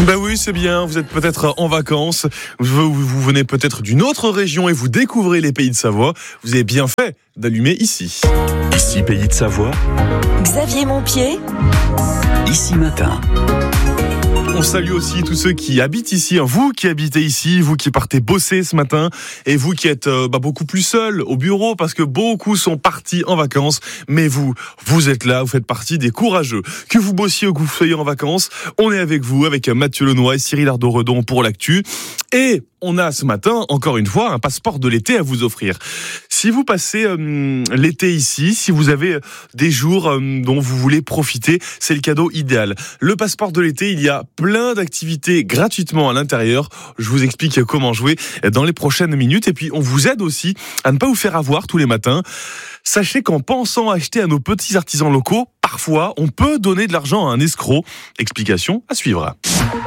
Bah oui, c'est bien, vous êtes peut-être en vacances, vous venez peut-être d'une autre région et vous découvrez les pays de Savoie. Vous avez bien fait d'allumer ici. Ici, Pays de Savoie. Xavier Montpied. Ici Matin. On salue aussi tous ceux qui habitent ici, vous qui habitez ici, vous qui partez bosser ce matin et vous qui êtes beaucoup plus seuls au bureau parce que beaucoup sont partis en vacances. Mais vous êtes là, vous faites partie des courageux. Que vous bossiez ou que vous soyez en vacances, on est avec vous, avec Mathieu Lenoy et Cyril Ardo-Redon pour l'actu. Et on a ce matin, encore une fois, un passeport de l'été à vous offrir. Si vous passez l'été ici, si vous avez des jours dont vous voulez profiter, c'est le cadeau idéal. Le passeport de l'été, il y a plein d'activités gratuitement à l'intérieur. Je vous explique comment jouer dans les prochaines minutes. Et puis, on vous aide aussi à ne pas vous faire avoir tous les matins. Sachez qu'en pensant acheter à nos petits artisans locaux, parfois, on peut donner de l'argent à un escroc. Explication à suivre.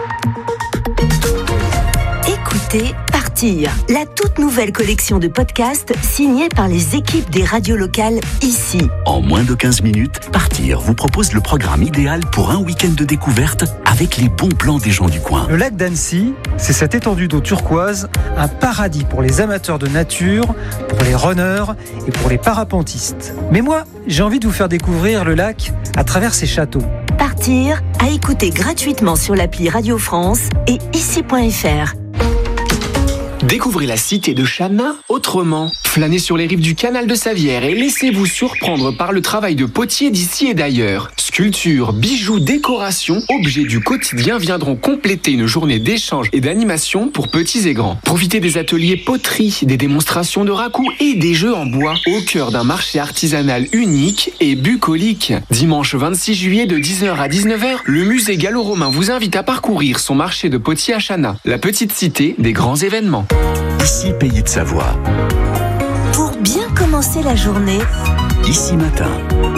Écoutez Partir, la toute nouvelle collection de podcasts signée par les équipes des radios locales ici. En moins de 15 minutes, Partir vous propose le programme idéal pour un week-end de découverte avec les bons plans des gens du coin. Le lac d'Annecy, c'est cette étendue d'eau turquoise, un paradis pour les amateurs de nature, pour les runners et pour les parapentistes. Mais moi, j'ai envie de vous faire découvrir le lac à travers ses châteaux. Partir, à écouter gratuitement sur l'appli Radio France et ici.fr. Découvrez la cité de Chana autrement. Flânez sur les rives du canal de Savière et laissez-vous surprendre par le travail de potiers d'ici et d'ailleurs. Sculptures, bijoux, décorations, objets du quotidien viendront compléter une journée d'échange et d'animation pour petits et grands. Profitez des ateliers poterie, des démonstrations de ragoût et des jeux en bois au cœur d'un marché artisanal unique et bucolique. Dimanche 26 juillet de 10h à 19h, le musée gallo-romain vous invite à parcourir son marché de potiers à Chana, la petite cité des grands événements. Ici, Pays de Savoie. Pour bien commencer la journée, Ici Matin.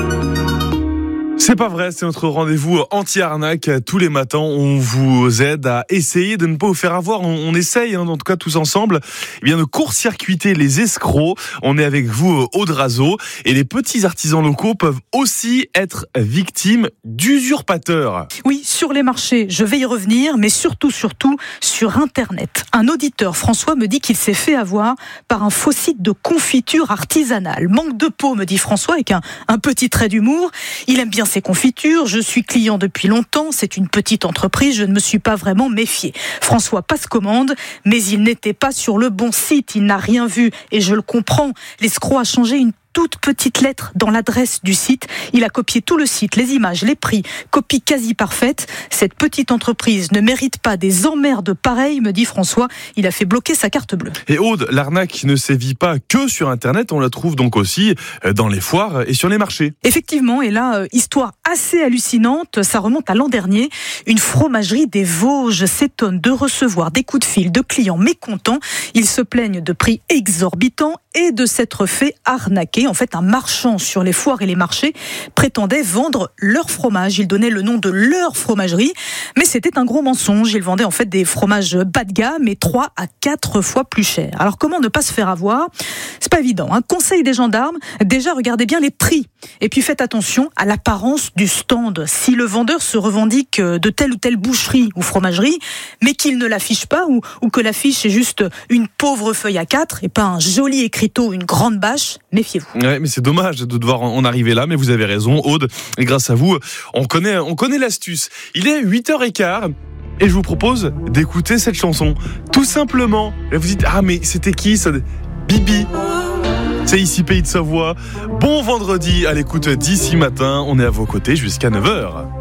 C'est pas vrai, c'est notre rendez-vous anti-arnaque. Tous les matins, on vous aide à essayer de ne pas vous faire avoir. On essaye, en tout cas tous ensemble, de court-circuiter les escrocs. On est avec vous, Aude Razo. Et les petits artisans locaux peuvent aussi être victimes d'usurpateurs. Oui, sur les marchés, je vais y revenir, mais surtout sur Internet. Un auditeur, François, me dit qu'il s'est fait avoir par un faux site de confiture artisanale. Manque de peau, me dit François, avec un petit trait d'humour. Il aime bien ses confitures, je suis client depuis longtemps, c'est une petite entreprise, je ne me suis pas vraiment méfié. François passe commande, mais il n'était pas sur le bon site, il n'a rien vu, et je le comprends. L'escroc a changé une toute petite lettre dans l'adresse du site. Il a copié tout le site, les images, les prix, copie quasi parfaite. Cette petite entreprise ne mérite pas des emmerdes pareilles, me dit François. Il a fait bloquer sa carte bleue. Et Aude, l'arnaque ne sévit pas que sur Internet, on la trouve donc aussi dans les foires et sur les marchés. Effectivement, et là, histoire assez hallucinante, ça remonte à l'an dernier. Une fromagerie des Vosges s'étonne de recevoir des coups de fil de clients mécontents. Ils se plaignent de prix exorbitants et de s'être fait arnaquer. En fait, un marchand sur les foires et les marchés prétendait vendre leur fromage. Il donnait le nom de leur fromagerie, mais c'était un gros mensonge. Il vendait en fait des fromages bas de gamme et 3 à 4 fois plus cher. Alors comment ne pas se faire avoir ? C'est pas évident. Conseil des gendarmes, déjà regardez bien les prix. Et puis faites attention à l'apparence du stand. Si le vendeur se revendique de telle ou telle boucherie ou fromagerie, mais qu'il ne l'affiche pas ou que l'affiche est juste une pauvre feuille A4 et pas un joli écriteau, une grande bâche, méfiez-vous. Ouais, mais c'est dommage de devoir en arriver là, mais vous avez raison, Aude. Et grâce à vous, on connaît l'astuce. Il est 8h15 et je vous propose d'écouter cette chanson. Tout simplement. Et vous dites, mais c'était qui ça ? Bibi. C'est ici Pays de Savoie. Bon vendredi à l'écoute d'ici matin. On est à vos côtés jusqu'à 9h.